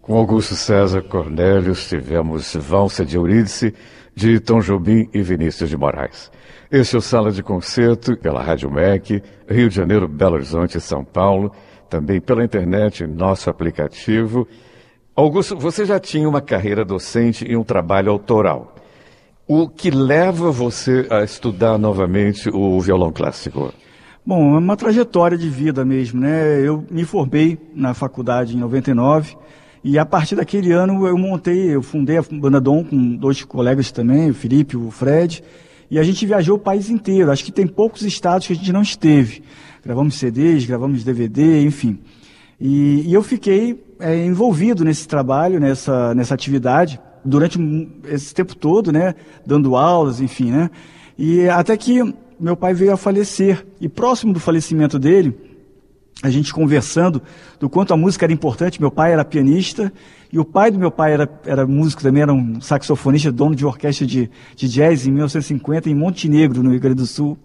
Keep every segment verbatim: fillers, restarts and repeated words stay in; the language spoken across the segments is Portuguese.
Com Augusto César Cornelius tivemos Valsa de Eurídice, de Tom Jobim e Vinícius de Moraes. Este é o Sala de Concerto pela Rádio M E C, Rio de Janeiro, Belo Horizonte e São Paulo, também pela internet, nosso aplicativo. Augusto, você já tinha uma carreira docente e um trabalho autoral. O que leva você a estudar novamente o violão clássico? Bom, é uma trajetória de vida mesmo, né? Eu me formei na faculdade em noventa e nove e a partir daquele ano eu montei, eu fundei a Banda Dom com dois colegas também, o Felipe e o Fred, e a gente viajou o país inteiro. Acho que tem poucos estados que a gente não esteve. Gravamos C Ds, gravamos D V D, enfim. E, e eu fiquei é, envolvido nesse trabalho, nessa, nessa atividade, durante esse tempo todo, né? Dando aulas, enfim, né? E até que meu pai veio a falecer. E próximo do falecimento dele, a gente conversando do quanto a música era importante. Meu pai era pianista e o pai do meu pai era, era músico também, era um saxofonista, dono de orquestra de, de jazz em mil novecentos e cinquenta em Montenegro, no Rio Grande do Sul.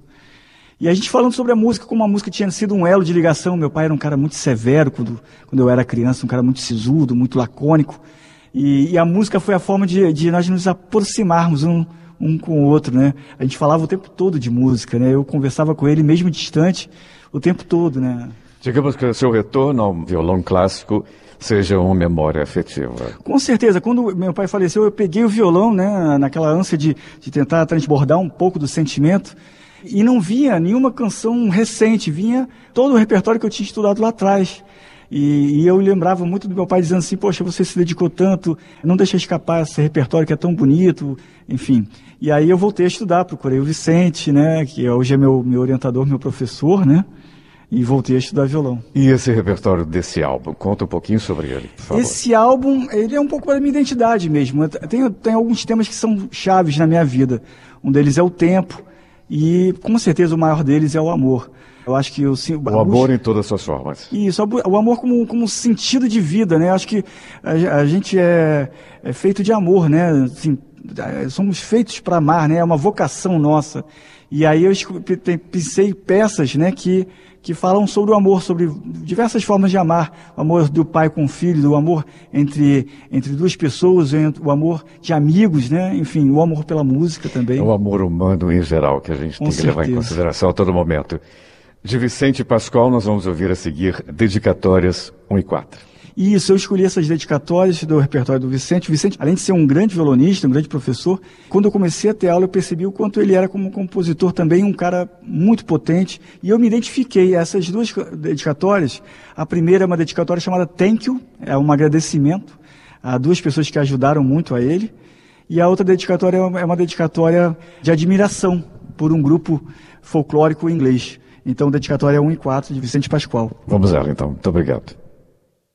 E a gente falando sobre a música, como a música tinha sido um elo de ligação. Meu pai era um cara muito severo quando, quando eu era criança, um cara muito sisudo, muito lacônico. E, e a música foi a forma de, de nós nos aproximarmos um, um com o outro, né? A gente falava o tempo todo de música, né? Eu conversava com ele, mesmo distante, o tempo todo, né? Digamos que o seu retorno ao violão clássico seja uma memória afetiva. Com certeza. Quando meu pai faleceu, eu peguei o violão, né? Naquela ânsia de, de tentar transbordar um pouco do sentimento. E não vinha nenhuma canção recente, vinha todo o repertório que eu tinha estudado lá atrás. E, e eu lembrava muito do meu pai dizendo assim, poxa, você se dedicou tanto, não deixa escapar esse repertório que é tão bonito, enfim. E aí eu voltei a estudar, procurei o Vicente, né, que hoje é meu, meu orientador, meu professor, né, e voltei a estudar violão. E esse repertório desse álbum, conta um pouquinho sobre ele, por favor. Esse álbum, ele é um pouco da minha identidade mesmo. Tem, tem alguns temas que são chaves na minha vida. Um deles é o tempo, e com certeza o maior deles é o amor. Eu acho que eu, sim, o amor em todas as suas formas. Isso, o amor como, como sentido de vida, né? Eu acho que a, a gente é, é feito de amor, né? Assim, somos feitos para amar, né? É uma vocação nossa. E aí eu pensei peças, né? Que, que falam sobre o amor, sobre diversas formas de amar. O amor do pai com o filho, o amor entre, entre duas pessoas, o amor de amigos, né? Enfim, o amor pela música também. O amor humano em geral, que a gente com tem que certeza. levar em consideração a todo momento. De Vicente Pascoal, nós vamos ouvir a seguir dedicatórias um e quatro. Isso, eu escolhi essas dedicatórias do repertório do Vicente. O Vicente, além de ser um grande violonista, um grande professor, quando eu comecei a ter aula, eu percebi o quanto ele era como compositor também, um cara muito potente. E eu me identifiquei a essas duas dedicatórias. A primeira é uma dedicatória chamada Thank You, é um agradecimento a duas pessoas que ajudaram muito a ele. E a outra dedicatória é uma dedicatória de admiração por um grupo folclórico inglês. Então, dedicatória um e quatro de Vicente Pascoal. Vamos lá, então. Muito obrigado.